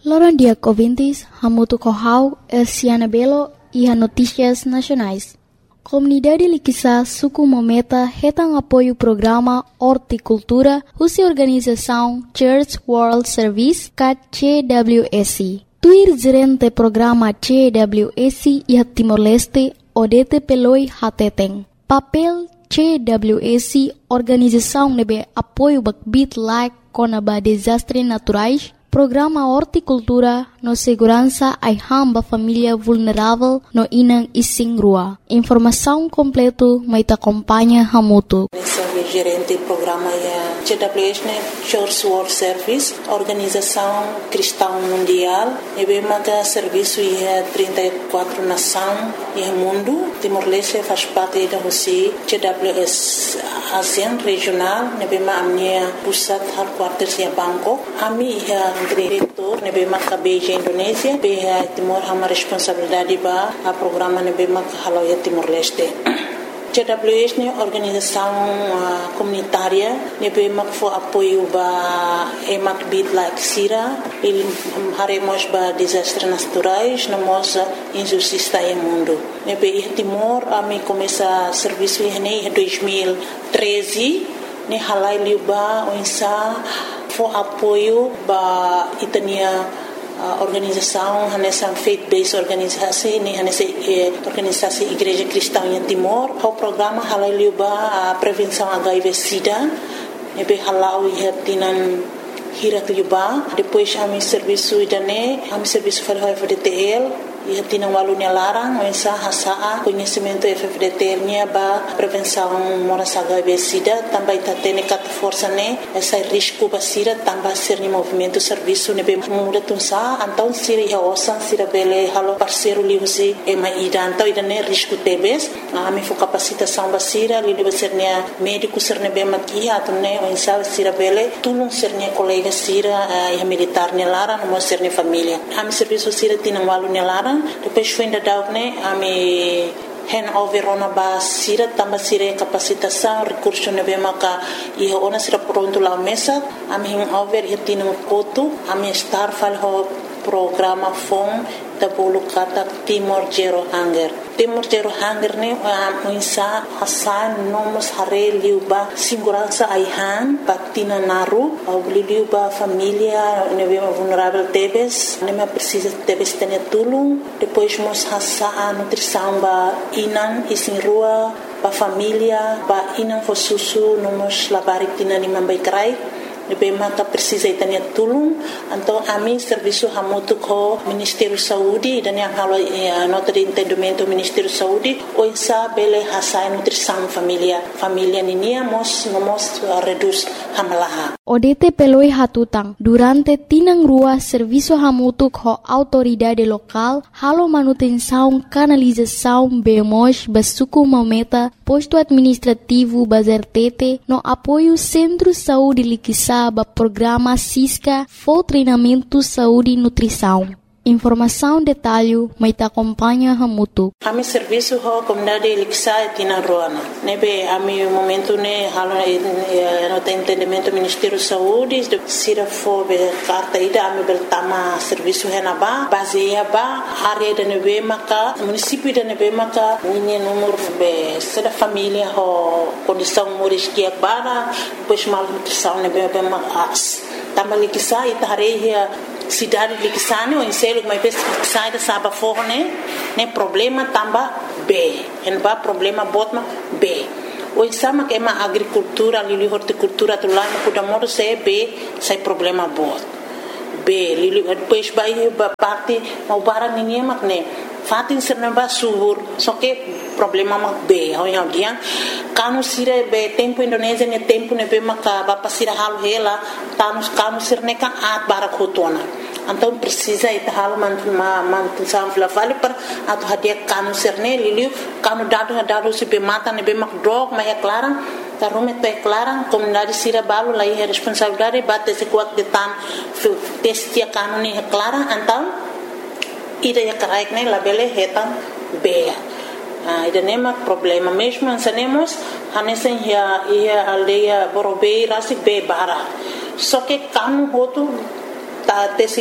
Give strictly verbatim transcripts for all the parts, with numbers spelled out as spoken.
Loron dia ouvintes, hamutu kohau, Elsiana Belo e a Notícias Nacionais. Comunidade Liquiçá Suku Mometa retang apoio programa Horticultura, Russa Organização Church World Service, C W S. Tuir gerente programa C W S e Timor-Leste, Odete Peloi Hateteng. Papel C W S, organização nebe apoio bakbit like conaba desastres naturais, programa Horticultura no segurança ai hamba família vulnerável no inang ising rua. Informação completo mai ta acompanha hamutu. Gerente do programa é C W S, Church World Service, Organização Cristã Mundial, e bem maga serviço é trinta e quatro nações e mundo. Timor-Leste faz parte da Rússia, C W S ASEAN regional, e bem maga minha pusat headquarters é Bangkok. Ami é diretor, e bem maga Beijing Indonésia, bem Timor hama responsabilidade ba a programa e bem maga halau é Timor-Leste. C W S é organização uh, comunitária, nebe mak fo apoio ba emak bit like sira, il haremos ba desastres naturais, namos injustiça em mundo. Nebe i Timor ami começa serviço em dois mil e treze, ne halai liuba oinsa fo apoio ba itania Uh, organização, nessa faith-based organização, nessa eh, organização Igreja Cristã em Timor, o programa halaliuba a prevenção H I V/SIDA, nebe halau ia tinan hirat liuba, depois a mi serviço idane, a mi serviço para o F D T L, ia tinan walunya larang, mensa hasaa conhecimento F D T L nya ba prevenção moras H I V/SIDA, também tá tendo cat força né, essa risco basira também ser ni movimento serviço nebe muda tunsa, então sira ia osan sira bele halo parceiro liusi e mai ida, então ida né risco tebes, a mi fo capacitação basira li deve ser nia médico ser nebe makia atune o insa sira bele tulung ser nia colega sira ia militar nia lara no ser nia família, a mi serviço sira tinan walu nia lara. Depois foi ainda dar né a me hand over ona ba sira tamba sira capacitação recurso nebe maka e ona sira pronto lá mesa a me hand over e tino koto a me estar falho programa fom da bolo kata Timor Zero Hunger. Timor Zero Hunger ne a insa hasan nomos hare liuba segurança aihan patina naru au liuba família nebe vulnerável tebes ne precisa tebes tene tulung depois mos hasa a nutrição ba inan isin rua ba família ba inan fo susu nomos labarik tina ni mambai krai nebe maka precisa itania tulung então a mim serviço hamutu ko Ministério Saúde dan yang halo nota de entendimento Ministério Saúde o insa bele hasai nutrição família família ninia mos nomos reduz hamalaha Odete peloi hatutang durante tinang rua serviço hamutu ko autoridade local halo manutenção canalização bemos basuku mometa posto administrativo bazertete no apoio Centro Saúde Liquiçá ba programa Cisca for treinamento saúde e nutrição. Informação detalhe mai ta acompanha hamutu. Ami serviço ho comunidade Liquiçá tina roana. Nebe ami momento ne halo no entendimento Ministério Saúde de sira fo be carta ida ami beltama serviço henaba baseia ba área de nebe maka município de nebe maka ni número be sida família ho condição moris que bara pois mal nutrição nebe be mas tama Liquiçá itareia cidade de Liquiçá o enselo mas sai da saba forne né problema tamba B en ba problema botma B o exama que é uma agricultura ali horticultura do lá no Kudamoro se B sai problema bot B li depois vai parte mau barang ninguém mak né fatin serna subur só que problema mak B ao yang dia kanu sira be tempo Indonésia ne tempo ne be maka ba pasira hal hela tanus kanu sirne ka at barakotona então precisa ita hal man ma man sam fla vale per atu hadia kanu sirne liliu kanu dado dado se be mata ne be mak drog ma é clara ta rume te clara comunidade sira balu lá é responsabilidade bate se kuat de tan testia kanu ne é clara então ida ya karaik ne labele hetan be Ah, ida nema problema mesmo ansanemos hanesen ya ia aldeia borobei rasi be bara só que kanu hotu ta tesi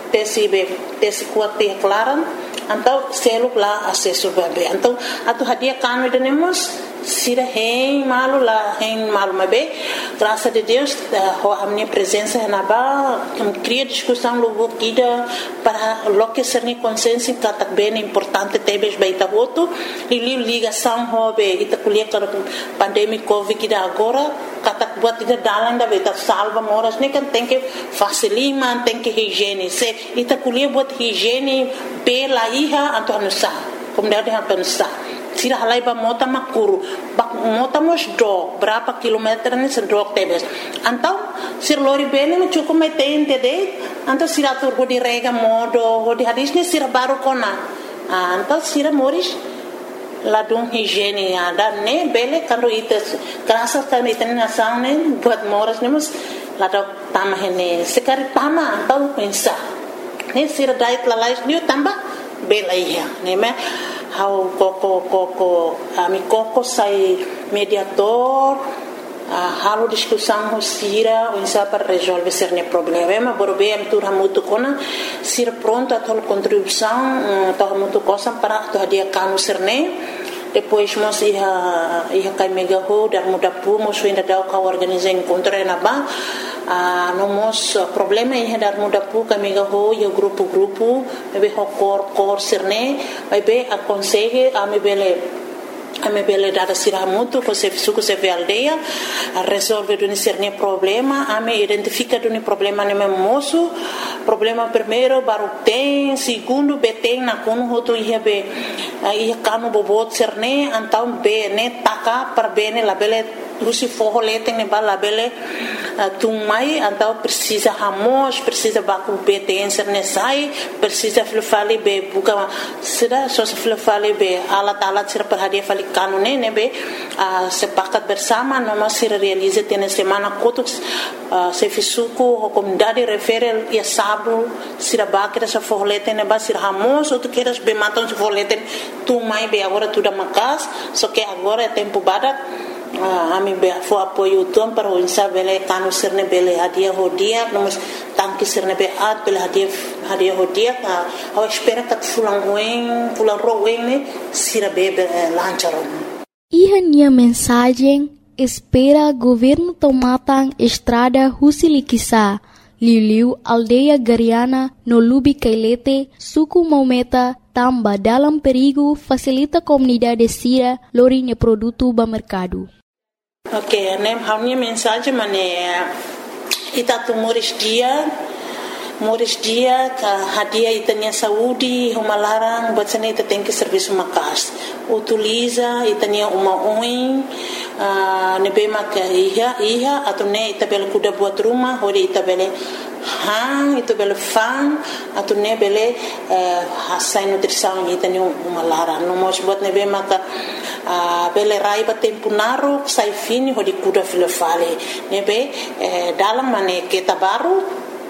tesi be tesi kuat te klaran então selo lá acesso bebê então atu hadia kanu denemos sira hein malu lá hein malu mabe graças a Deus a minha presença na ba cria discussão logo kida para lo que ser ni consciência que bem importante tebes baita voto e ligação hobe ita kulia para pandemia covid kida agora kata buat ida dalang da beta salva moras ni kan tem que facilima tem que higiene se ita kulia buat higiene pela iha anto anusa como deve anusa sira halai ba mota makuru ba mota mos dog berapa kilometer ni sedok tebes antau sir lori bene me cukup me tente de antau sira tur go di rega modo go di hadis ni sira baru kona antau sira moris ladung higiene ada ne bele kando ites kerasa kan iten nasang ne buat moras ni mus ladok tamah ne sekari tama antau pensa ne sira diet lalais ni tambah bela iya ne me how koko koko ami koko sai mediator uh, halo discussão ho sira o insa para resolver cerne problema borbe am tur hamutu kona sira pronto a tol contribuição to hamutu cosa para to dia kanu cerne depois mos ia ia kai mega ho dar muda pu mos ainda dau ka organizar encontro na ba a no mos problema ia dar muda pu ka mega ho yo grupo grupo be ho cor cor cerne vai be aconselhe a me bele a me bele dada sira muito com se suco se ve aldeia a resolve do cerne problema a me identifica do problema no meu moço problema primeiro baru tem segundo beteng na kono hoto ia be ia kanu bobot cerne antau be ne taka per bene la bele Lucy forro leteng ne bala bele tumai antau precisa hamos precisa baku beten cerne sai precisa flufali be buka sida so flufali be alat alat sir per hadia fali kanu ne ne be sepakat bersama noma sir realize tene semana kotuk se fisuku comunidade referel ia sabu sira bakira sa forro leteng ne ba sir hamos ou tu queres be maton se forro leteng tumai be agora tudo makas só que agora é tempo badak Ah, ami be fo apoio tom para o insa bele kanu serne bele hadia hodia nós tanque serne be at bele hadia hadia hodia a ao espera que fulang wen fulang rowen ne sira bebe lancharon Iha nia mensagem espera governo tomatan estrada Husilikisa Liu aldeia Gariana no Lubi Kailete suku Maumeta tamba dalam perigo facilita comunidade sira lorinya produto ba mercado. Ok, nem a minha mensagem mané ita tu moris dia moris dia ka hadia itanya saúde uma larang buat sana ita tem que serviço makas utiliza itanya uma oin nebe maka iha iha atau ne ita bel kuda buat rumah hori ita bele hang itu bele fan atau ne bele hasai nutrição itanya uma larang no mos buat nebe maka bele rai ba tempo naru sai fini hodi kuda filofale nebe dalam mane kita baru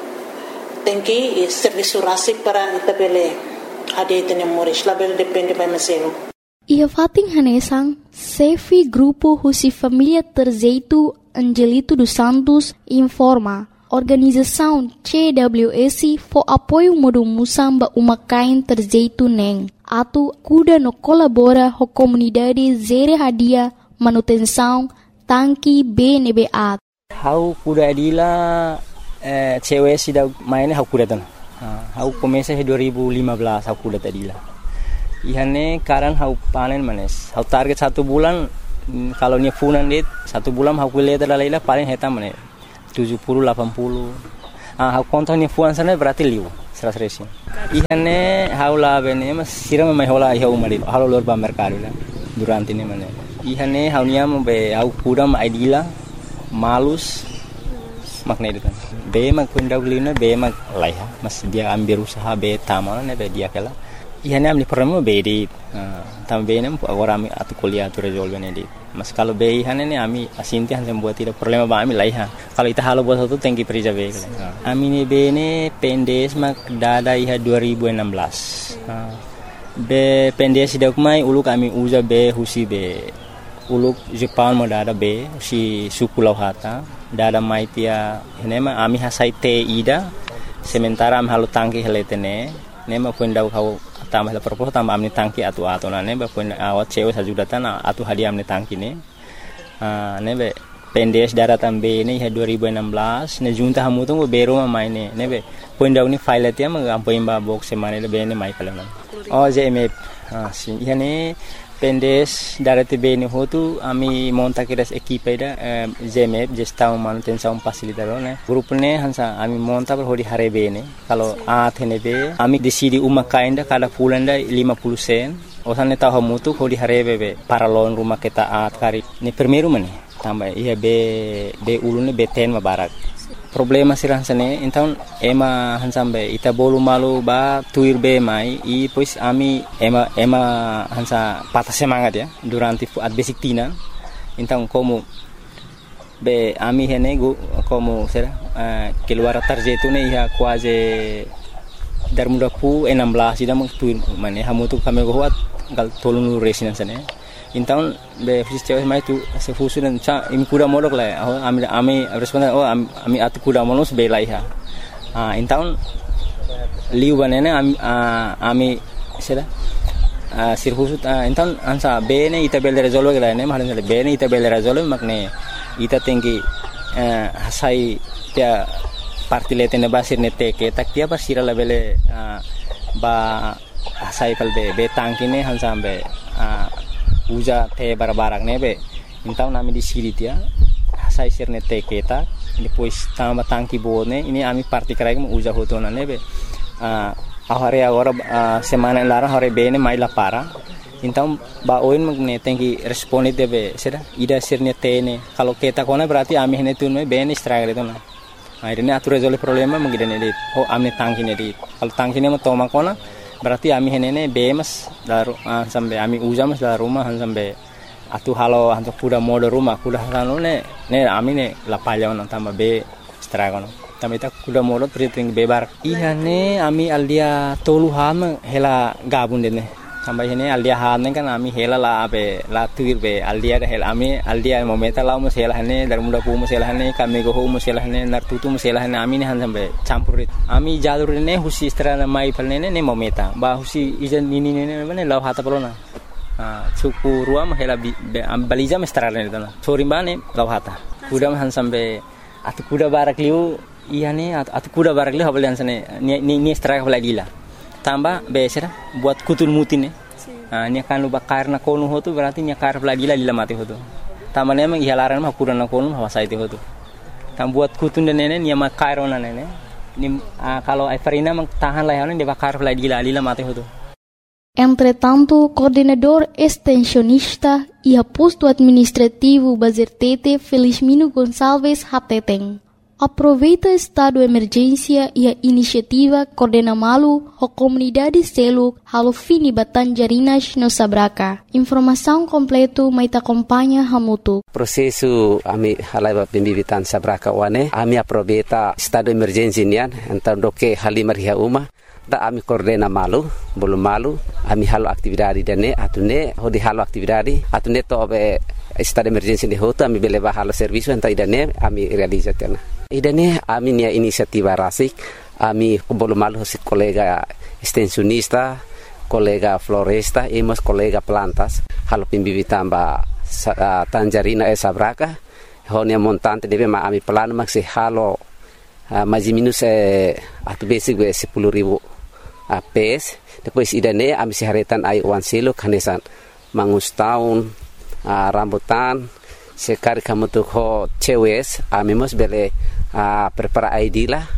tem que serviço rasi para itabele ade tene moris label depende by maselo Ia fating hanesang Sefi grupo Husi Família Terzeito Angelito dos Santos informa organização C W S for apoio modo musamba umakain Terzeito neng atu kuda no colabora ho comunidade zere hadia manutenção tanki B N B A how kuda adila Eh, cewek sudah mainnya aku datang. Aku komesa dua ribu lima belas aku datang tadi lah. Ihane karan aku panen manes. Aku target satu bulan kalau nya funan dit satu bulan aku lihat adalah lah paling hetam manes tujuh puluh delapan puluh. Ah aku kontaknya fuan sana berarti liu seratus resi. Ihane aku lah bene mas siram mai hola iha umari. Halo lor ba mercado lah. Durante ini manes. Ihane aku nya be aku kuda ma idila malus makna itu kan. Be mak kunda gulina be mak laiha mas dia ambil usaha be tamana ne be dia kala ihane amli problema be di tam be nem agora ami atu kuliah tu resolve ne di mas kalau be ihane ne ami asinti han sem buat tidak problema ba ami laiha kalau ita halo buat satu tengki perija be kala ami ne be ne pendes mak dada iha dua ribu enam belas be pendes dak mai ulu kami uza be husi be uluk Jepang mo dada be si suku lauhata dada mai tia henema ami hasai te ida sementara am halu tangki heletene ne ma punda kau tambah la propos tambah amni tangki atu atu na ne ba punda awat cewe sajudatan atu hadiah amni tangki ne ah ne be pendes daratan be ne ha dua ribu enam belas ne junta hamu tu bero ma mai ne ne be punda uni file tia ma ampoin ba box semane le be ne mai pala oh J M F ah si yani pendes darate be ne hotu ami monta kiras equipe da J M F gestão manutenção facilitador ne grupo ne hansa ami monta per hodi hare be ne kalau a thene be ami decidi uma kainda kada pulanda lima puluh sen osan ne tahu mutu hodi hare be para lon rumah kita at kari ne primeiro mane tambah iya be be ulune be ten ma barak problema sirang sene então ema hansambe ita bolu malu ba tuir be mai i pois ami ema ema hansa patah semangat ya durante at basic tina então como be ami hene go como será uh, keluar tarjetu ne ia quase dar muda pu enam belas ida meng tuir mane hamu tu kami go hat gal tolong resina sene então be fisis cewek mai tu se fusu dan cha imi kuda modok la oh ami ami responden oh ami atu kuda monos be la iha ah então liu banene ami ami sera ah sir fusu então ansa be ne ita bel resolve la ne mahan le be ne ita bel resolve makne ita tinggi hasai tia parti letene basir ne teke tak tia basira la bele ba hasai kal be be tangkine hansa be uja te barbarak nebe então nami di siri tia sai sirne te keta depois tamba tangki bone ini ami parti karai mo uja hotona nebe ah ahare agora semana lara hore bene mai la para então ba oin magne tengi responde debe sera ida sirne tene kalau keta kona berarti ami hene tun me bene stragre tona akhirnya atu resolve problema mengidane dit oh ami tangki ne dit kalau tangki ne mo toma kona berarti ami henene bemas daru uh, sampai ami uja mas daru rumah sampai atu halo hantu kuda mode rumah kuda halo ne ne ami ne la palya on tamba be stragono tamba ita kuda mode priting bebar iya ne ami aldia tolu ham hela gabun dene tamba hene aldia han kan ami hela la be la tuir be aldia hel ami aldia momenta la mo hela hene dar muda pu mo hela hene kami go mo hela hene nar tutu mo hela hene ami ne han sampai campurit ami jalur ne husi strana mai palne ne momenta ba husi ijan nini ne ne law hata pelona ah suku ruam hela baliza mestrana ne tana sorimbane law hata kuda han sampai atu kuda barak liu iya ne atu kuda barak liu habal sane ni ni straka baladila tambah besera buat kutul mutin ne ah ni kan lu bakar na konu hotu berarti ni kar baladila lila mati hotu tambah ne memang ihalaran mah kuda na konu hawa sai hotu tam buat kutun dan nene ni ma kairona nene ni ah, kalau Everina mang tahan lah dia bakar baladila lila mati hotu. Entretanto, coordenador extensionista e posto administrativo Bazertete Felizmino Gonçalves Hateteng aproveita estado de emergência e a iniciativa Coordena Malu a comunidade selo halo fini Batanjarinas no Sabraca. Informação completo mai te acompanha Hamutu. Prosesu ami halai pembibitan Sabraca wane ami aproveita estado de emergência nian então doke halimar hia uma da ami Coordena Malu belum malu ami halo aktividade dane atune hodi halo aktividade atune to be estado de emergência de hoto ami beleva halo serviço então idane ami realizatena idane ami nia inisiativa rasik ami belum malu si kolega extensionista kolega floresta e mas kolega plantas halo pembibitan ba uh, Tanjarina e Sabraca honia montante deve ma ami plano maxi halo uh, mais minus eh, atu basic be sepuluh ribu uh, pes depois idane ami siharetan ai wan silo kanesan mangus tahun uh, rambutan sekali kamu tuh ho cewes ami mos bele uh, prepara I D lah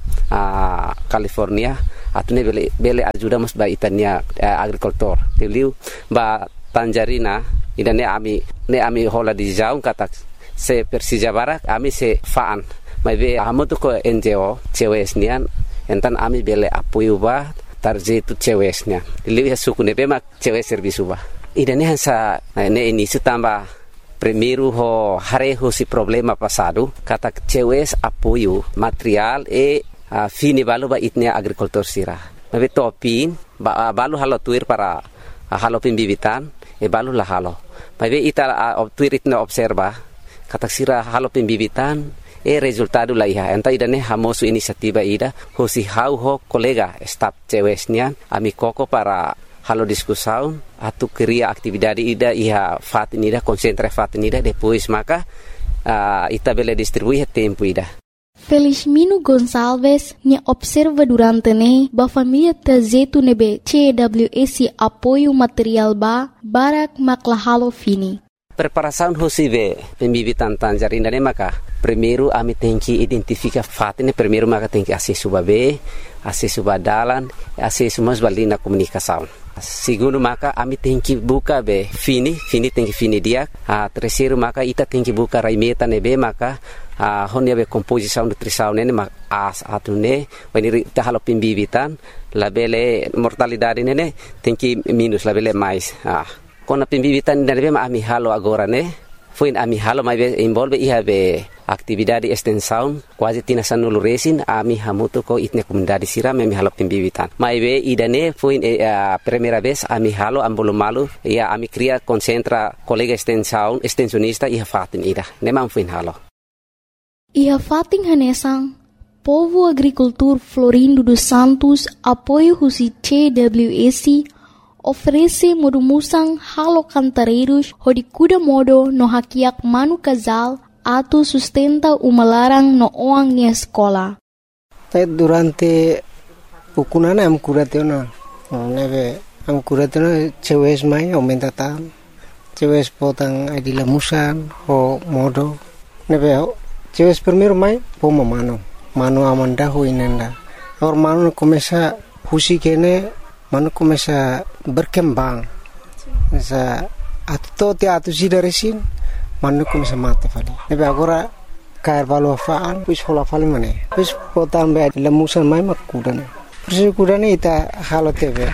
uh, California atune bele bele ajuda mos ba itania uh, agricultor teliu ba Tanjarina idane ami ne ami hola di jaung kata se Persija Barak ami se faan mai be amu tuh ko N G O cewes nian entan ami bele apoio ba tarjetu cewesnya teliu ya suku ne be mak cewes servisu ba idane hansa ne ini setambah primeiro ho hareho si problema passado kata cewes apoio material e uh, fini balu ba itnia agricultor sira mabe topin ba uh, balu halo tuir para uh, halo pembibitan e balu la halo mabe ita uh, tuir itna observa kata sira halo pembibitan E resultado la iha enta ida ne hamosu inisiativa ida hosi hau ho kolega staf cewesnian ami koko para halo diskusaun atu kriya aktividade ida iha fatin ida konsentra fatin ida depois maka uh, ita bele distribuir tempo ida. Felizmino Gonçalves ne observa durante ne ba família trazetu nebe C W S apoio material ba barak maklahalo fini. Preparação hosive pembibitan tanjarina ne maka primeiro ami tem que identificar fatin primeiro maka tem que acesso babe acesso badalan acesso mas balina comunicação. Segundo maka ami tem que buka be fini fini tem que fini dia a terceiro maka ita tem que buka raimeta nebe maka a honia be composição nutrição nene mak as atune when ita halo pembibitan labele mortalidade nene tem que minus labele mais ah kona pembibitan nebe ami halo agora ne foi ami halo mai be involve iha be aktividade extensão quase tina sanulu resin ami hamuto ko itne comunidade siram ami halo pembibitan mai be idane foi a primeira vez ami halo ambolo malu ia ami cria concentra colega extensão extensionista iha fatin ida nemam foi halo iha fatin hanesang Povo Agricultor Florindo dos Santos apoio husi C W S oferece modumusang halo cantareiros hodi kuda modo no hakiak manu casal atu sustenta umalarang no oang ni escola. Durante pukunana am kuratena neve am kuratena cewes mai aumenta tan cewes potang adila musan ho modo neve cewes primeiro mai pomo mano mano amanda ho inenda or mano começa husi kene mano começa berkembang sa atto te atu sidaresin mano começa mata fali nebe agora cair valo faan pis hola fali mane pis potam be lemusan mai makudane pis kudane ita halo tebe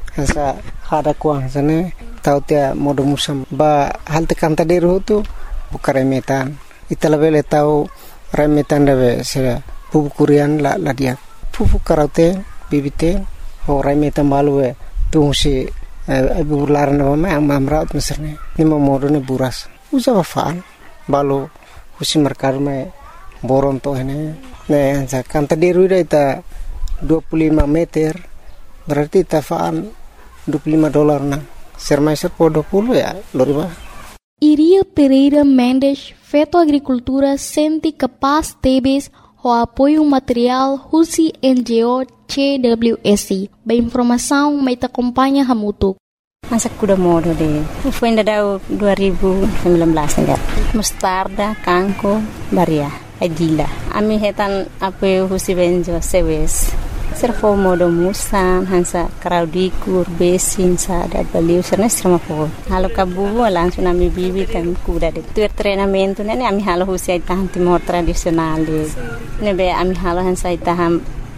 sa hada kuang sane tau te modo musam ba hal te kanta deru tu bukare metan ita lebele tau remetan debe se pupu kurian la la dia pupu karate bibite ho remetan balue tu si ibu laran ma mamraut meserne ni modo ne buras usa faan balu husi merkar me boron to hene ne ansa kanta deru ita dua puluh lima meter berarti tafaan dua puluh lima dolar na sermai serpo dua puluh ya loriba. Iria Pereira Mendes feto agricultura senti capaz tebes o apoio material husi N G O C W S ba informação mai ta acompanha hamutuk. Masa kuda modo de foi ainda dau dua ribu sembilan belas enggak mustarda kangko baria adila ami hetan apoio husi benjo sewes servo modo musan hansa kraudikur besin sada baliu serna serma po halo kabu langsung ami bibi kan kuda de tuer treinamento nene ami halo husi tahan timor tradisional de nebe ami halo hansa taham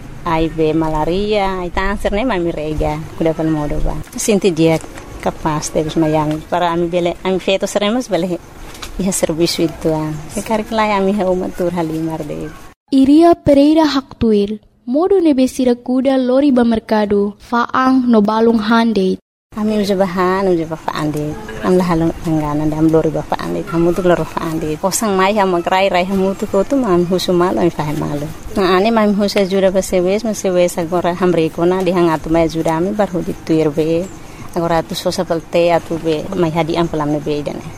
I B malaria ita serna ami rega kuda pal modo ba sinti dia capaz de mayang para ami bele ami feto seremos bele iha serviço itu ah sekarang lai ami ha umatur halimar de Iria Pereira Haktuir modo nebesira kuda lori ba mercado faang no balung hande ami uja bahan uja ba faande am la halong angana dam lori ba faande kamu tu loro faande osang mai ha magrai rai hamu tu ko tu mam husumal ai fahe malu na ani mam husa jura ba sewes ma sewes agora hamre kona di hangatu mai jura ami bar hodi tuirbe agora tu sosa pelte atu be mai hadi am pelam nebe dane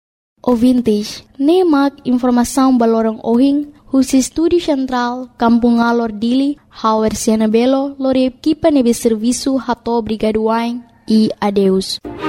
Ouvintes, nemak informação balorang ohing husi Studi Central Kampung Alor Dili Hauer Siana Belo lori equipa nebe serviço hato brigaduain e adeus.